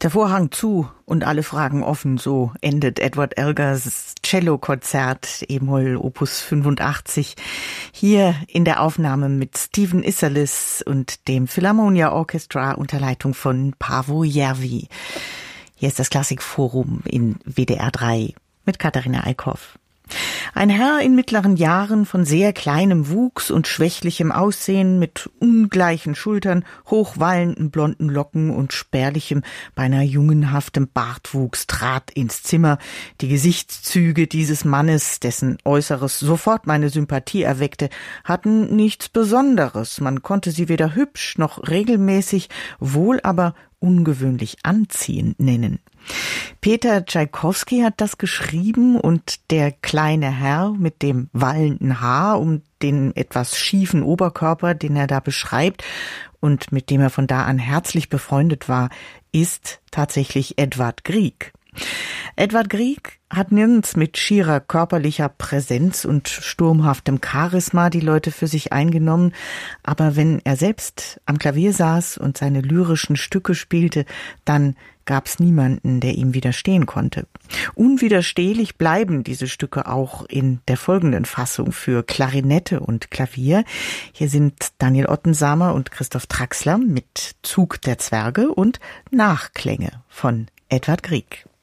der Vorhang zu und alle Fragen offen, so endet Edward Elgars Cellokonzert e-Moll Opus 85 hier in der Aufnahme mit Stephen Isserlis und dem Philharmonia Orchestra unter Leitung von Paavo Järvi. Hier ist das Klassikforum in WDR 3 mit Katharina Eickhoff. Ein Herr in mittleren Jahren von sehr kleinem Wuchs und schwächlichem Aussehen, mit ungleichen Schultern, hochwallenden blonden Locken und spärlichem, beinahe jungenhaftem Bartwuchs trat ins Zimmer. Die Gesichtszüge dieses Mannes, dessen Äußeres sofort meine Sympathie erweckte, hatten nichts Besonderes. Man konnte sie weder hübsch noch regelmäßig, wohl aber ungewöhnlich anziehend nennen. Peter Tschaikowski hat das geschrieben und der kleine Herr mit dem wallenden Haar um den etwas schiefen Oberkörper, den er da beschreibt und mit dem er von da an herzlich befreundet war, ist tatsächlich Edvard Grieg. Edvard Grieg hat nirgends mit schierer körperlicher Präsenz und sturmhaftem Charisma die Leute für sich eingenommen, aber wenn er selbst am Klavier saß und seine lyrischen Stücke spielte, dann gab's niemanden, der ihm widerstehen konnte. Unwiderstehlich bleiben diese Stücke auch in der folgenden Fassung für Klarinette und Klavier. Hier sind Daniel Ottensamer und Christoph Traxler mit Zug der Zwerge und Nachklänge von Edvard Grieg.